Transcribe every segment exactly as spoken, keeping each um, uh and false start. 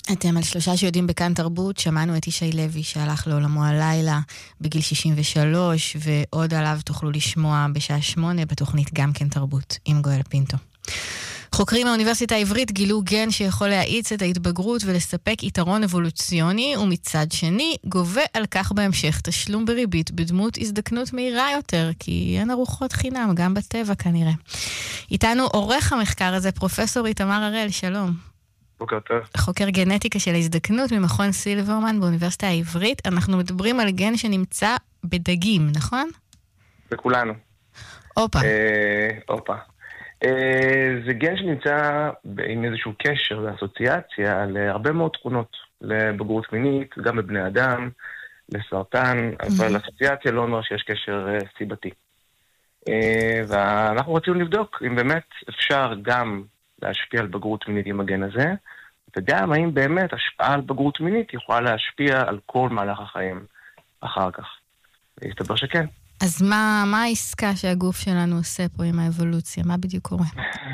אתם על שלושה שיודעים בכאן תרבות, שמענו את ישי לוי שהלך לעולמו הלילה בגיל שישים ושלוש, ועוד עליו תוכלו לשמוע בשעה שמונה בתוכנית גם כן תרבות עם גואל פינטו. חוקרים מהאוניברסיטה העברית גילו גן שיכול להאיץ את ההתבגרות ולספק יתרון אבולוציוני, ומצד שני גובה על כך בהמשך תשלום בריבית בדמות הזדקנות מהירה יותר, כי אין ארוחות חינם, גם בטבע כנראה. איתנו עורך המחקר הזה, פרופסור איתמר הראל, שלום. בוקר טוב. חוקר גנטיקה של ההזדקנות ממכון סילברמן באוניברסיטה העברית. אנחנו מדברים על גן שנמצא בדגים, נכון? בכולנו. אופה. אה, אופה. אה, זה גן שנמצא עם איזשהו קשר ואסוציאציה להרבה מאוד תכונות, לבגרות מינית, גם בבני אדם, לסרטן, אבל אסוציאציה לא אומר שיש קשר אה, סיבתי. אה, ואנחנו רצינו לבדוק אם באמת אפשר גם להשפיע על בגרות מינית עם הגן הזה, וגם האם באמת השפעה על בגרות מינית יכולה להשפיע על כל מהלך החיים אחר כך. והסתבר שכן. אז מה, מה העסקה שהגוף שלנו עושה פה עם האבולוציה? מה בדיוק קורה?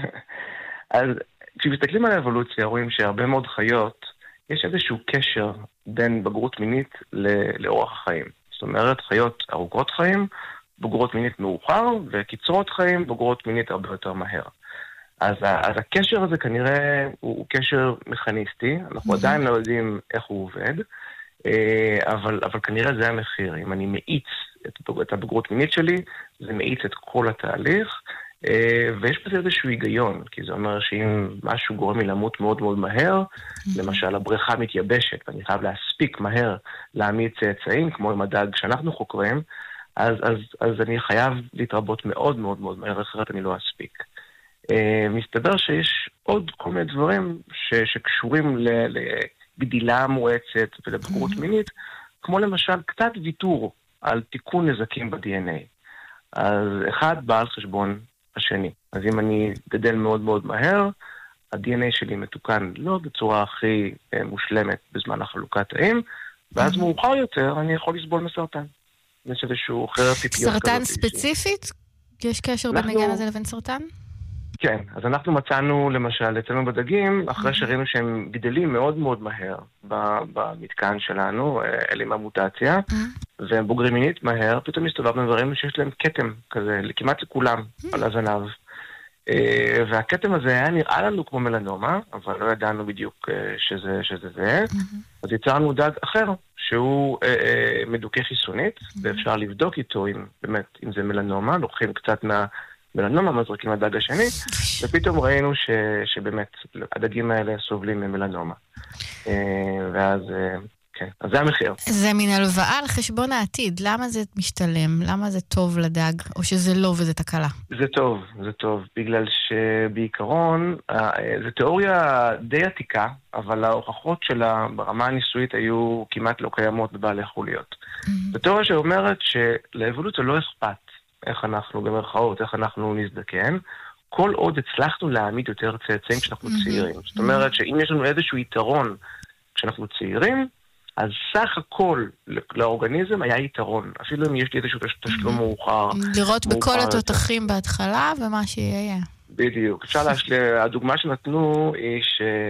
אז כשמסתכלים על האבולוציה, רואים שהרבה מאוד חיות, יש איזשהו קשר בין בגרות מינית לאורח החיים. זאת אומרת, חיות ארוכות חיים, בגרות מינית מאוחר, וקיצרות חיים, בגרות מינית הרבה יותר מהר. אז, אז הקשר הזה כנראה הוא, הוא קשר מכניסטי, אנחנו עדיין לא יודעים איך הוא עובד, אבל, אבל כנראה זה המחיר. אם אני מאיץ את, את הבגרות מינית שלי, זה מאיץ את כל התהליך, ויש בזה איזשהו היגיון, כי זה אומר שאם משהו גורם לי למות מאוד מאוד מהר, למשל הבריכה מתייבשת, ואני חייב להספיק מהר להעמיד צאצאים, כמו עם הדג שאנחנו חוקרים, אז, אז, אז אני חייב להתרבות מאוד מאוד מאוד מהר, אחרת אני לא אספיק. Uh, מסתבר שיש עוד כל מיני דברים ש, שקשורים ל, לגדילה מואצת ולבגרות מינית, כמו למשל קצת ויתור על תיקון נזקים ב-די אן איי. אז אחד בא על חשבון השני. אז אם אני גדל מאוד מאוד מהר, ה-די אן איי שלי מתוקן לא בצורה הכי uh, מושלמת בזמן החלוקת תאים, ואז מאוחר יותר אני יכול לסבול מסרטן. יש איזשהו חרב פיפיות. סרטן ספציפית? יש קשר בין הגן הזה לבין סרטן? כן, אז אנחנו מצאנו למשל אצלנו בדגים, אחרי שראינו שהם גדלים מאוד מאוד מהר במתקן שלנו, אלה עם המוטציה, והם בוגרים מינית מהר, פתאום הסתובבנו וראינו שיש להם קטם כזה, כמעט לכולם, על הזנב. והקטם הזה היה נראה לנו כמו מלנומה, אבל לא ידענו בדיוק שזה שזה זה. אז יצרנו דג אחר, שהוא מדוכא חיסונית, ואפשר לבדוק איתו אם באמת, אם זה מלנומה, לוקחים קצת מה... מלנומה, מזריקים לדג השני, ופתאום ראינו ש, שבאמת הדגים האלה סובלים ממלנומה. ואז, כן, אז זה המחיר. זה מין הלוואה על חשבון העתיד. למה זה משתלם? למה זה טוב לדג? או שזה לא וזה תקלה? זה טוב, זה טוב. בגלל שבעיקרון, זו תיאוריה די עתיקה, אבל ההוכחות שלה ברמה הניסויית היו כמעט לא קיימות בבעלי חוליות. זו תיאוריה שאומרת שלאבולוציה לא אכפת איך אנחנו, במרכאות, איך אנחנו נזדקן, כל עוד הצלחנו להעמיד יותר צאצאים כשאנחנו צעירים. זאת אומרת שאם יש לנו איזשהו יתרון כשאנחנו צעירים, אז סך הכל לאורגניזם היה יתרון. אפילו אם יש לי איזשהו תשלום מאוחר. לראות בכל התותחים בהתחלה ומה שיהיה. בדיוק. אפשר להשלים, הדוגמה שנתנו היא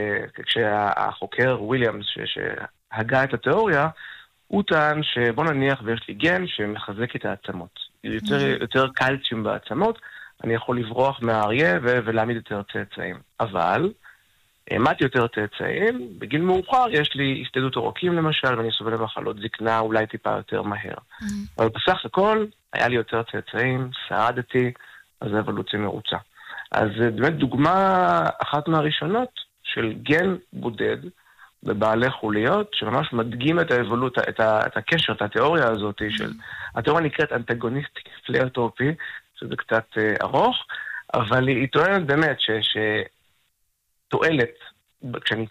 שכשהחוקר וויליאמס שהגה את התיאוריה, הוא טען שבוא נניח ויש לי גן שמחזק את העצמות. יותר, יותר קלציום בעצמות, אני יכול לברוח מהאריה ו- ולהעמיד יותר צאצאים. אבל, העמדתי יותר צאצאים, בגיל מאוחר יש לי הסתדות עורקים למשל, ואני סובל במחלות זקנה אולי טיפה יותר מהר. אבל בסך הכל, היה לי יותר צאצאים, שרדתי, אז האבולוציה מרוצה. אז זה באמת דוגמה אחת מהראשונות של גן בודד, בבעלי חוליות, שממש מדגים את האבולות, את, ה, את הקשר, את התיאוריה הזאת של... התיאוריה נקראת אנטגוניסטיק פלאוטופי, שזה קצת אה, ארוך, אבל היא, היא טוענת באמת ש, שתועלת, כשאני